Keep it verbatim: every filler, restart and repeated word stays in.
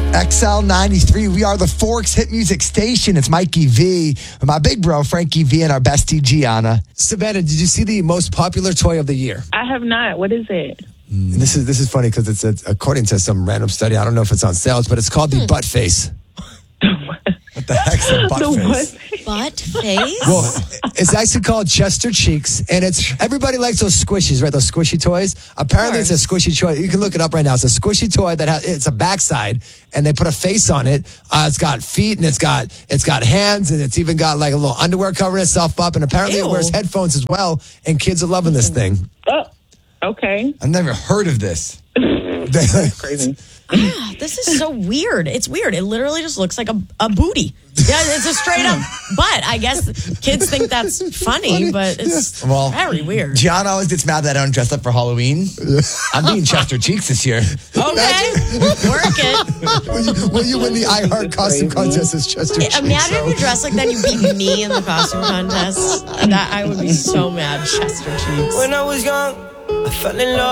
X L ninety-three. We are the Forks Hit Music Station. It's Mikey V, and my big bro, Frankie V, and our bestie, Gianna. Savannah, did you see the most popular toy of the year? I have not. What is it? Mm. This is this is funny because it's a, according to some random study. I don't know if it's on sales, but it's called the hmm. butt face. What the heck's a butt the face? What? Butt face? Well, it's actually called Chester Cheeks, and it's everybody likes those squishies, right? Those squishy toys. Apparently, it's a squishy toy. You can look it up right now. It's a squishy toy that has it's a backside, and they put a face on it. Uh, it's got feet, and it's got it's got hands, and it's even got like a little underwear covering itself up. And apparently, Ew. it wears headphones as well. And kids are loving this thing. Oh, okay. I've never heard of this. That's crazy. Ah, this is so weird. It's weird. It literally just looks like a, a booty. Yeah, it's a straight up butt. I guess kids think that's funny, but it's well, very weird. Gianna always gets mad that I don't dress up for Halloween. I'm being Chester Cheeks this year. Okay, work it. Will you, will you win the iHeart costume contest as Chester Cheeks? Imagine if you dress like that and you beat me in the costume contest. That I would be so mad, Chester Cheeks. When I was young, I fell in love.